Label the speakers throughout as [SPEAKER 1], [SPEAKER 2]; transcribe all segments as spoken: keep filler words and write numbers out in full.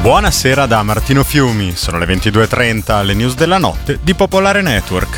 [SPEAKER 1] Buonasera da Martino Fiumi, sono le ventidue e trenta, le news della notte di Popolare Network.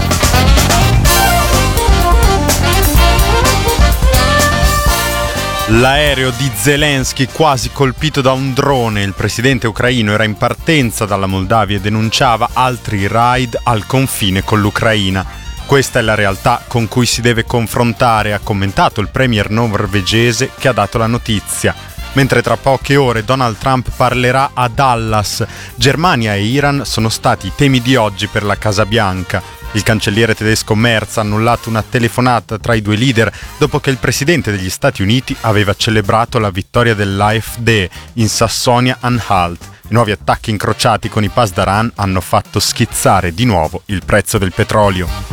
[SPEAKER 1] L'aereo di Zelensky quasi colpito da un drone. Il presidente ucraino era in partenza dalla Moldavia e denunciava altri raid al confine con l'Ucraina. Questa è la realtà con cui si deve confrontare, ha commentato il premier norvegese che ha dato la notizia. Mentre tra poche ore Donald Trump parlerà a Dallas, Germania e Iran sono stati i temi di oggi per la Casa Bianca. Il cancelliere tedesco Merz ha annullato una telefonata tra i due leader dopo che il presidente degli Stati Uniti aveva celebrato la vittoria dell'A F D in Sassonia-Anhalt. I nuovi attacchi incrociati con i Pasdaran hanno fatto schizzare di nuovo il prezzo del petrolio.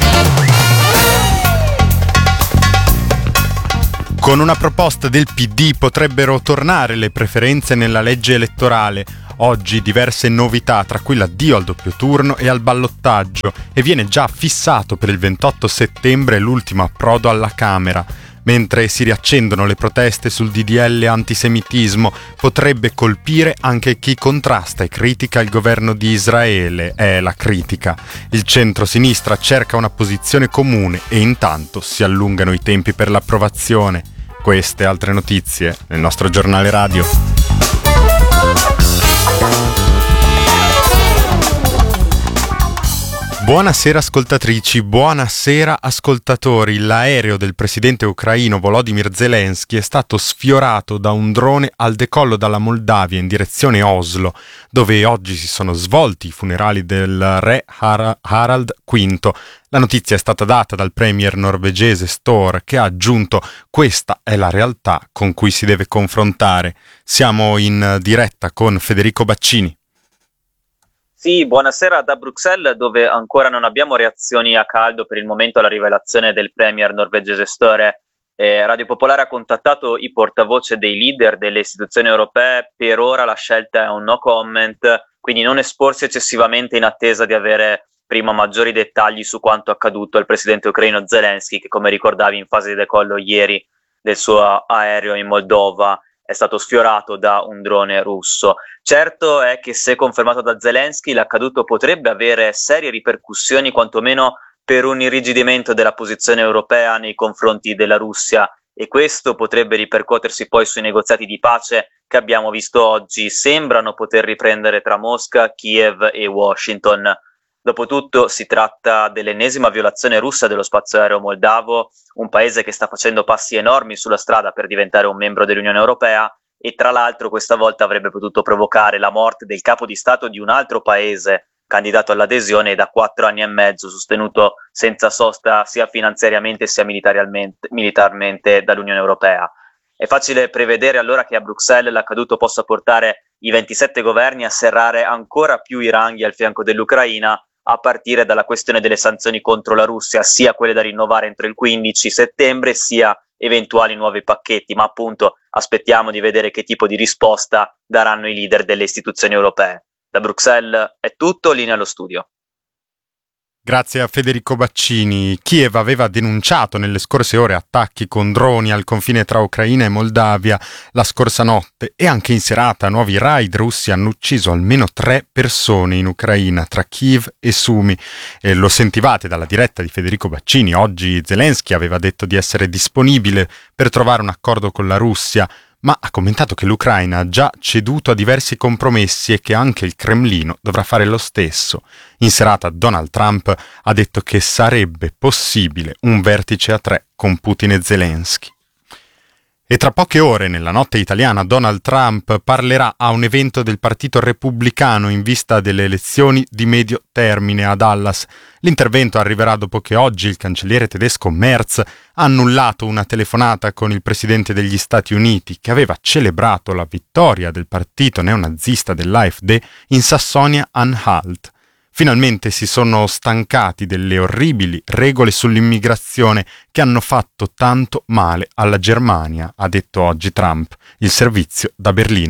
[SPEAKER 1] Con una proposta del P D potrebbero tornare le preferenze nella legge elettorale. Oggi diverse novità, tra cui l'addio al doppio turno e al ballottaggio, e viene già fissato per il ventotto settembre l'ultimo approdo alla Camera. Mentre si riaccendono le proteste sul D D L antisemitismo, potrebbe colpire anche chi contrasta e critica il governo di Israele, è la critica. Il centro-sinistra cerca una posizione comune e intanto si allungano i tempi per l'approvazione. Queste e altre notizie nel nostro giornale radio. Buonasera ascoltatrici, buonasera ascoltatori. L'aereo del presidente ucraino Volodymyr Zelensky è stato sfiorato da un drone al decollo dalla Moldavia in direzione Oslo, dove oggi si sono svolti i funerali del re Har- Harald V. La notizia è stata data dal premier norvegese Støre, che ha aggiunto: questa è la realtà con cui si deve confrontare. Siamo in diretta con Federico Baccini.
[SPEAKER 2] Sì, buonasera da Bruxelles, dove ancora non abbiamo reazioni a caldo per il momento alla rivelazione del premier norvegese Støre. Eh, Radio Popolare ha contattato i portavoce dei leader delle istituzioni europee. Per ora la scelta è un no comment, quindi non esporsi eccessivamente in attesa di avere prima maggiori dettagli su quanto accaduto al presidente ucraino Zelensky, che, come ricordavi, in fase di decollo ieri del suo aereo in Moldova è stato sfiorato da un drone russo. Certo è che, se confermato da Zelensky, l'accaduto potrebbe avere serie ripercussioni, quantomeno per un irrigidimento della posizione europea nei confronti della Russia, e questo potrebbe ripercuotersi poi sui negoziati di pace che abbiamo visto oggi sembrano poter riprendere tra Mosca, Kiev e Washington. Dopotutto si tratta dell'ennesima violazione russa dello spazio aereo moldavo, un paese che sta facendo passi enormi sulla strada per diventare un membro dell'Unione Europea, e tra l'altro questa volta avrebbe potuto provocare la morte del capo di Stato di un altro paese candidato all'adesione e da quattro anni e mezzo sostenuto senza sosta sia finanziariamente sia militarmente, militarmente dall'Unione Europea. È facile prevedere allora che a Bruxelles l'accaduto possa portare i ventisette governi a serrare ancora più i ranghi al fianco dell'Ucraina, a partire dalla questione delle sanzioni contro la Russia, sia quelle da rinnovare entro il quindici settembre, sia eventuali nuovi pacchetti, ma appunto aspettiamo di vedere che tipo di risposta daranno i leader delle istituzioni europee. Da Bruxelles è tutto, linea allo studio.
[SPEAKER 1] Grazie a Federico Baccini. Kiev aveva denunciato nelle scorse ore attacchi con droni al confine tra Ucraina e Moldavia la scorsa notte, e anche in serata nuovi raid russi hanno ucciso almeno tre persone in Ucraina, tra Kiev e Sumi. E lo sentivate dalla diretta di Federico Baccini. Oggi Zelensky aveva detto di essere disponibile per trovare un accordo con la Russia, ma ha commentato che l'Ucraina ha già ceduto a diversi compromessi e che anche il Cremlino dovrà fare lo stesso. In serata Donald Trump ha detto che sarebbe possibile un vertice a tre con Putin e Zelensky. E tra poche ore, nella notte italiana, Donald Trump parlerà a un evento del Partito Repubblicano in vista delle elezioni di medio termine a Dallas. L'intervento arriverà dopo che oggi il cancelliere tedesco Merz ha annullato una telefonata con il presidente degli Stati Uniti, che aveva celebrato la vittoria del partito neonazista dell'A F D in Sassonia-Anhalt. Finalmente si sono stancati delle orribili regole sull'immigrazione che hanno fatto tanto male alla Germania, ha detto oggi Trump. Il servizio da Berlino.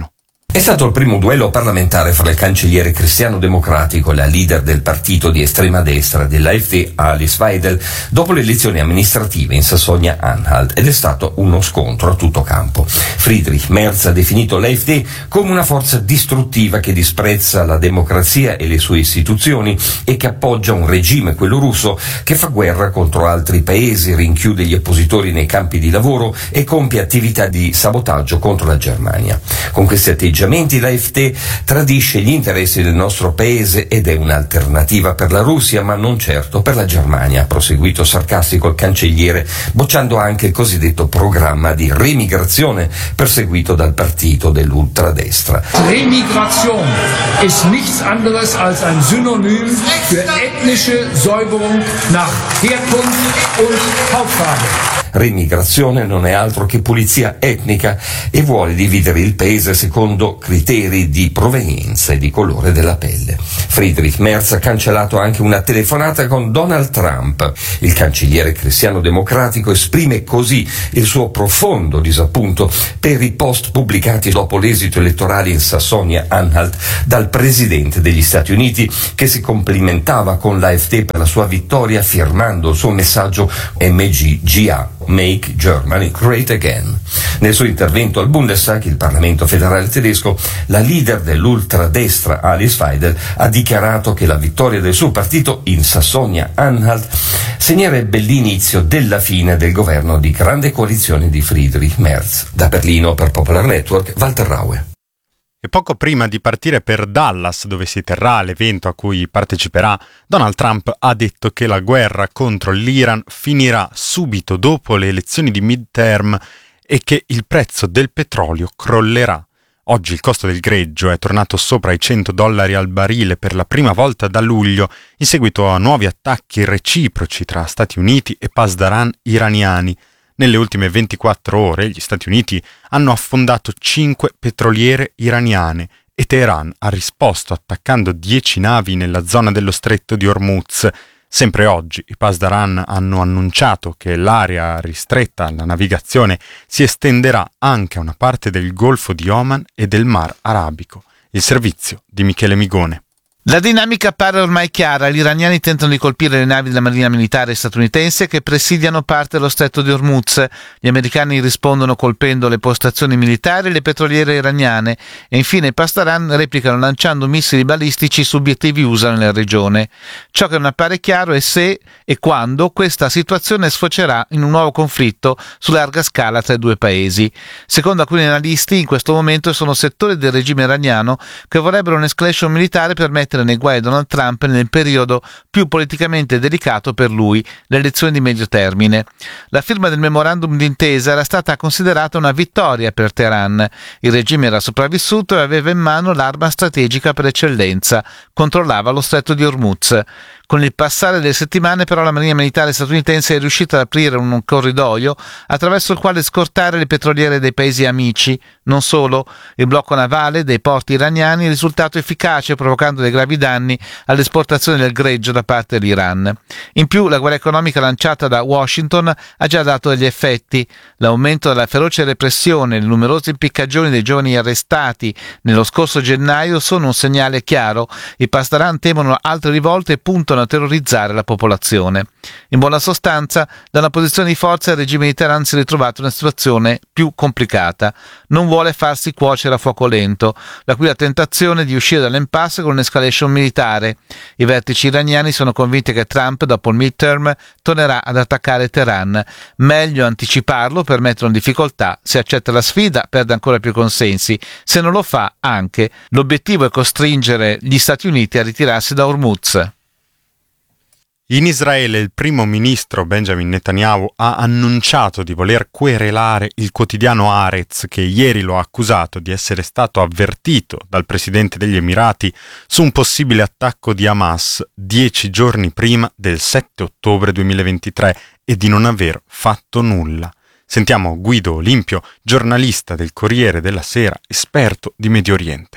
[SPEAKER 3] È stato il primo duello parlamentare fra il cancelliere cristiano-democratico e la leader del partito di estrema destra dell'A F D, Alice Weidel, dopo le elezioni amministrative in Sassonia-Anhalt, ed è stato uno scontro a tutto campo. Friedrich Merz ha definito l'A F D come una forza distruttiva che disprezza la democrazia e le sue istituzioni e che appoggia un regime, quello russo, che fa guerra contro altri paesi, rinchiude gli oppositori nei campi di lavoro e compie attività di sabotaggio contro la Germania. Con questi atteggiamenti l'A F D tradisce gli interessi del nostro paese ed è un'alternativa per la Russia, ma non certo per la Germania, ha proseguito sarcastico il cancelliere, bocciando anche il cosiddetto programma di remigrazione perseguito dal partito dell'ultradestra.
[SPEAKER 4] Remigration ist nichts anderes als ein Synonym für ethnische Säuberung nach Herkunft und Hautfarbe.
[SPEAKER 3] Remigrazione non è altro che pulizia etnica e vuole dividere il paese secondo criteri di provenienza e di colore della pelle. Friedrich Merz ha cancellato anche una telefonata con Donald Trump. Il cancelliere cristiano-democratico esprime così il suo profondo disappunto per i post pubblicati dopo l'esito elettorale in Sassonia-Anhalt dal presidente degli Stati Uniti, che si complimentava con l'A F D per la sua vittoria firmando il suo messaggio M G G A. Make Germany Great Again. Nel suo intervento al Bundestag, il Parlamento federale tedesco, la leader dell'ultradestra Alice Weidel ha dichiarato che la vittoria del suo partito in Sassonia-Anhalt segnerebbe l'inizio della fine del governo di grande coalizione di Friedrich Merz. Da Berlino per Popular Network, Walter Raue.
[SPEAKER 1] E poco prima di partire per Dallas, dove si terrà l'evento a cui parteciperà, Donald Trump ha detto che la guerra contro l'Iran finirà subito dopo le elezioni di midterm e che il prezzo del petrolio crollerà. Oggi il costo del greggio è tornato sopra i cento dollari al barile per la prima volta da luglio, in seguito a nuovi attacchi reciproci tra Stati Uniti e pasdaran iraniani. Nelle ultime ventiquattro ore gli Stati Uniti hanno affondato cinque petroliere iraniane e Teheran ha risposto attaccando dieci navi nella zona dello stretto di Hormuz. Sempre oggi i pasdaran hanno annunciato che l'area ristretta alla navigazione si estenderà anche a una parte del Golfo di Oman e del Mar Arabico. Il servizio di Michele Migone.
[SPEAKER 5] La dinamica pare ormai chiara. Gli iraniani tentano di colpire le navi della marina militare statunitense che presidiano parte dello stretto di Hormuz. Gli americani rispondono colpendo le postazioni militari e le petroliere iraniane e infine i pasdaran replicano lanciando missili balistici su obiettivi U S A nella regione. Ciò che non appare chiaro è se e quando questa situazione sfocerà in un nuovo conflitto su larga scala tra i due paesi. Secondo alcuni analisti, in questo momento sono settori del regime iraniano che vorrebbero un'escalation militare per mettere nei guai Donald Trump nel periodo più politicamente delicato per lui, le elezioni di medio termine. La firma del memorandum d'intesa era stata considerata una vittoria per Teheran. Il regime era sopravvissuto e aveva in mano l'arma strategica per eccellenza, controllava lo stretto di Hormuz. Con il passare delle settimane però la marina militare statunitense è riuscita ad aprire un corridoio attraverso il quale scortare le petroliere dei paesi amici. Non solo, il blocco navale dei porti iraniani è risultato efficace, provocando dei gravi danni all'esportazione del greggio da parte dell'Iran. In più, la guerra economica lanciata da Washington ha già dato degli effetti. L'aumento della feroce repressione e le numerose impiccagioni dei giovani arrestati nello scorso gennaio sono un segnale chiaro. I pasdaran temono altre rivolte e puntano a terrorizzare la popolazione. In buona sostanza, da una posizione di forza il regime di Teheran si è ritrovato in una situazione più complicata. Non vuole farsi cuocere a fuoco lento, da qui la tentazione di uscire dall'impasse con un'escalation militare. I vertici iraniani sono convinti che Trump, dopo il midterm, tornerà ad attaccare Teheran. Meglio anticiparlo per metterlo in difficoltà. Se accetta la sfida, perde ancora più consensi. Se non lo fa, anche. L'obiettivo è costringere gli Stati Uniti a ritirarsi da Hormuz.
[SPEAKER 1] In Israele il primo ministro Benjamin Netanyahu ha annunciato di voler querelare il quotidiano Haaretz, che ieri lo ha accusato di essere stato avvertito dal presidente degli Emirati su un possibile attacco di Hamas dieci giorni prima del sette ottobre duemilaventitré e di non aver fatto nulla. Sentiamo Guido Olimpio, giornalista del Corriere della Sera, esperto di Medio Oriente.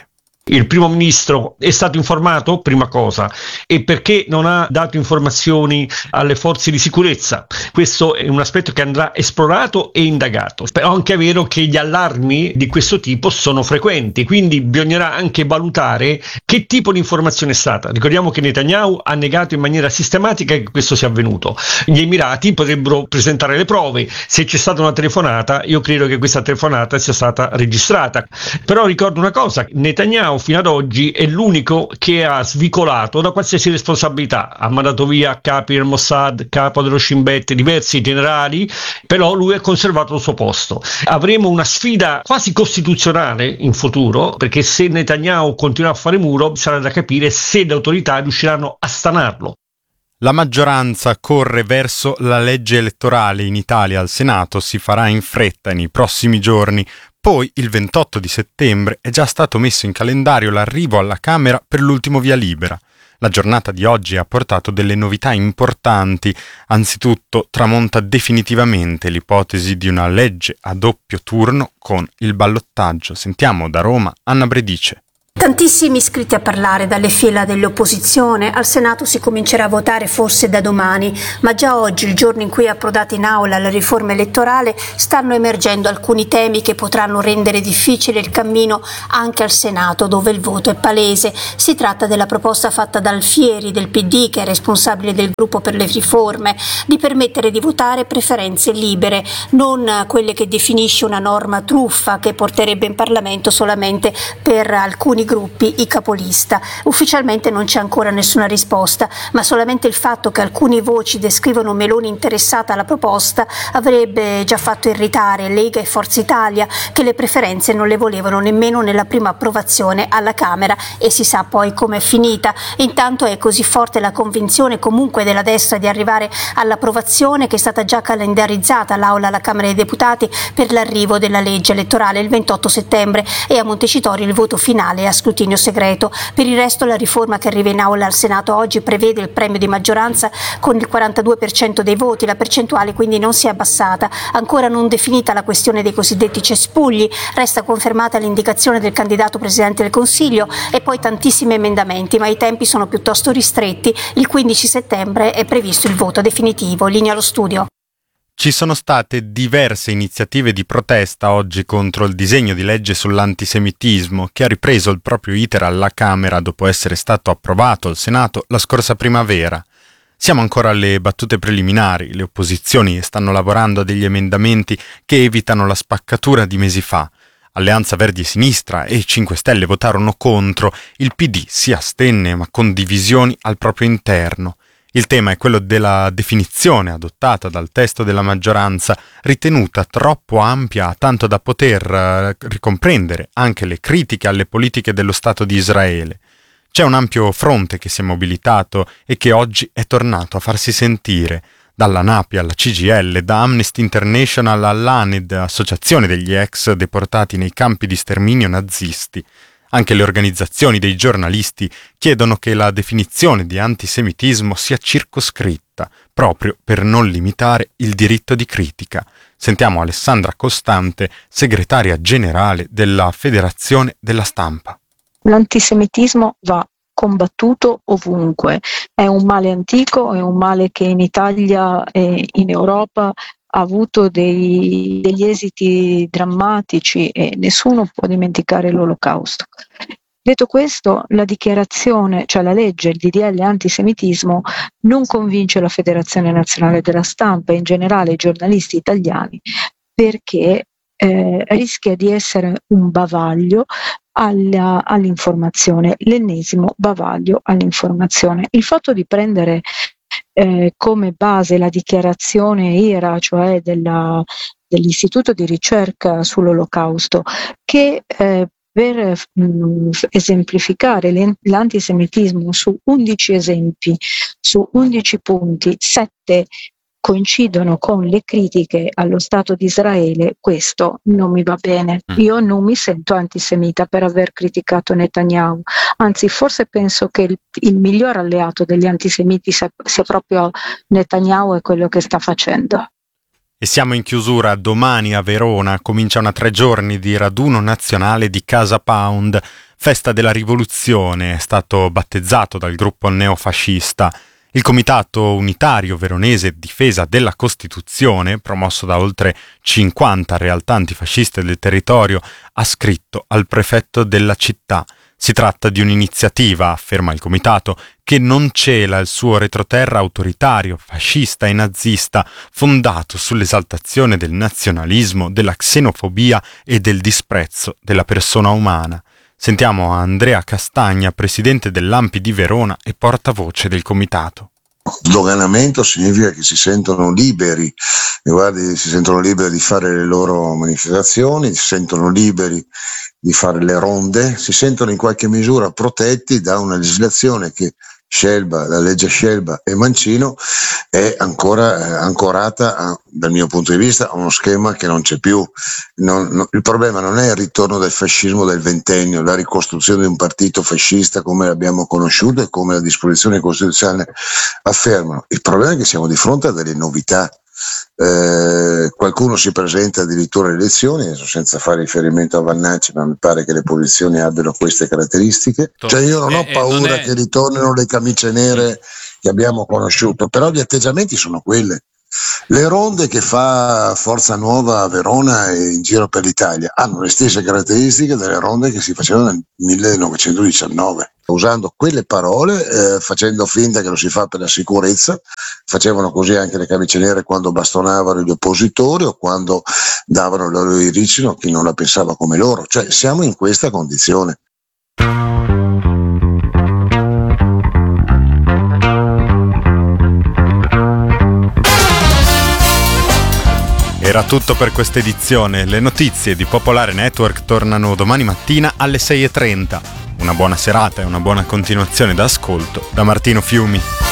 [SPEAKER 6] Il primo ministro è stato informato, prima cosa, e perché non ha dato informazioni alle forze di sicurezza. Questo è un aspetto che andrà esplorato e indagato. Però è anche vero che gli allarmi di questo tipo sono frequenti, quindi bisognerà anche valutare che tipo di informazione è stata. Ricordiamo che Netanyahu ha negato in maniera sistematica che questo sia avvenuto. Gli Emirati potrebbero presentare le prove. Se c'è stata una telefonata, io credo che questa telefonata sia stata registrata. Però ricordo una cosa, Netanyahu fino ad oggi è l'unico che ha svicolato da qualsiasi responsabilità, ha mandato via capi del Mossad, capo dello Shin Bet, diversi generali, però lui ha conservato il suo posto. Avremo una sfida quasi costituzionale in futuro, perché se Netanyahu continua a fare muro sarà da capire se le autorità riusciranno a stanarlo.
[SPEAKER 1] La maggioranza corre verso la legge elettorale in Italia al Senato, si farà in fretta nei prossimi giorni. Poi, il ventotto di settembre, è già stato messo in calendario l'arrivo alla Camera per l'ultimo via libera. La giornata di oggi ha portato delle novità importanti. Anzitutto, tramonta definitivamente l'ipotesi di una legge a doppio turno con il ballottaggio. Sentiamo da Roma Anna Bredice.
[SPEAKER 7] Tantissimi iscritti a parlare dalle fila dell'opposizione. Al Senato si comincerà a votare forse da domani, ma già oggi, il giorno in cui è approdata in aula la riforma elettorale, stanno emergendo alcuni temi che potranno rendere difficile il cammino anche al Senato, dove il voto è palese. Si tratta della proposta fatta da Alfieri del P D, che è responsabile del gruppo per le riforme, di permettere di votare preferenze libere, non quelle che definisce una norma truffa che porterebbe in Parlamento solamente per alcuni gruppi i capolista. Ufficialmente non c'è ancora nessuna risposta, ma solamente il fatto che alcune voci descrivono Meloni interessata alla proposta avrebbe già fatto irritare Lega e Forza Italia, che le preferenze non le volevano nemmeno nella prima approvazione alla Camera, e si sa poi com'è finita. Intanto è così forte la convinzione comunque della destra di arrivare all'approvazione che è stata già calendarizzata l'Aula alla Camera dei Deputati per l'arrivo della legge elettorale il ventotto settembre, e a Montecitorio il voto finale è a scrutinio segreto. Per il resto, la riforma che arriva in aula al Senato oggi prevede il premio di maggioranza con il quarantadue per cento dei voti, la percentuale quindi non si è abbassata. Ancora non definita la questione dei cosiddetti cespugli, resta confermata l'indicazione del candidato Presidente del Consiglio e poi tantissimi emendamenti, ma i tempi sono piuttosto ristretti. Il quindici settembre è previsto il voto definitivo. Linea allo studio.
[SPEAKER 1] Ci sono state diverse iniziative di protesta oggi contro il disegno di legge sull'antisemitismo, che ha ripreso il proprio iter alla Camera dopo essere stato approvato al Senato la scorsa primavera. Siamo ancora alle battute preliminari, le opposizioni stanno lavorando a degli emendamenti che evitano la spaccatura di mesi fa. Alleanza Verdi e Sinistra e cinque Stelle votarono contro, il P D si astenne ma con divisioni al proprio interno. Il tema è quello della definizione adottata dal testo della maggioranza, ritenuta troppo ampia tanto da poter uh, ricomprendere anche le critiche alle politiche dello Stato di Israele. C'è un ampio fronte che si è mobilitato e che oggi è tornato a farsi sentire, dalla Napi alla C G I L, da Amnesty International all'A N I D, associazione degli ex deportati nei campi di sterminio nazisti. Anche le organizzazioni dei giornalisti chiedono che la definizione di antisemitismo sia circoscritta, proprio per non limitare il diritto di critica. Sentiamo Alessandra Costante, segretaria generale della Federazione della Stampa.
[SPEAKER 8] L'antisemitismo va combattuto ovunque, è un male antico, è un male che in Italia e in Europa ha avuto dei, degli esiti drammatici e nessuno può dimenticare l'Olocausto. Detto questo, la dichiarazione, cioè la legge, il D D L antisemitismo, non convince la Federazione Nazionale della Stampa e in generale i giornalisti italiani, perché eh, rischia di essere un bavaglio alla, all'informazione, l'ennesimo bavaglio all'informazione. Il fatto di prendere Eh, come base la dichiarazione I R A, cioè della, dell'Istituto di ricerca sull'Olocausto, che eh, per mh, esemplificare l'antisemitismo su undici esempi, su undici punti, sette coincidono con le critiche allo Stato di Israele, questo non mi va bene. Io non mi sento antisemita per aver criticato Netanyahu, anzi forse penso che il, il miglior alleato degli antisemiti sia, sia proprio Netanyahu e quello che sta facendo.
[SPEAKER 1] E siamo in chiusura. Domani a Verona comincia una tre giorni di raduno nazionale di Casa Pound, festa della rivoluzione, è stato battezzato dal gruppo neofascista. Il Comitato Unitario Veronese Difesa della Costituzione, promosso da oltre cinquanta realtà antifasciste del territorio, ha scritto al prefetto della città. Si tratta di un'iniziativa, afferma il comitato, che non cela il suo retroterra autoritario, fascista e nazista, fondato sull'esaltazione del nazionalismo, della xenofobia e del disprezzo della persona umana. Sentiamo Andrea Castagna, presidente dell'A M P I di Verona e portavoce del comitato.
[SPEAKER 9] Sdoganamento significa che si sentono liberi, e guardi, si sentono liberi di fare le loro manifestazioni, si sentono liberi di fare le ronde, si sentono in qualche misura protetti da una legislazione che Scelba, la legge Scelba e Mancino è ancora eh, ancorata a, dal mio punto di vista, a uno schema che non c'è più. Non, non, il problema non è il ritorno del fascismo del ventennio, la ricostruzione di un partito fascista come l'abbiamo conosciuto e come la disposizione costituzionale affermano. Il problema è che siamo di fronte a delle novità. Eh, qualcuno si presenta addirittura alle elezioni, adesso senza fare riferimento a Vannacci, ma mi pare che le posizioni abbiano queste caratteristiche. Cioè io non ho eh, paura non è... che ritornino le camicie nere che abbiamo conosciuto, però gli atteggiamenti sono quelli. Le ronde che fa Forza Nuova a Verona e in giro per l'Italia hanno le stesse caratteristiche delle ronde che si facevano nel millenovecentodiciannove. Usando quelle parole, eh, facendo finta che lo si fa per la sicurezza, facevano così anche le camicie nere quando bastonavano gli oppositori o quando davano il loro iricino a chi non la pensava come loro. Cioè siamo in questa condizione.
[SPEAKER 1] Era tutto per questa edizione. Le notizie di Popolare Network tornano domani mattina alle sei e trenta. Una buona serata e una buona continuazione d'ascolto da Martino Fiumi.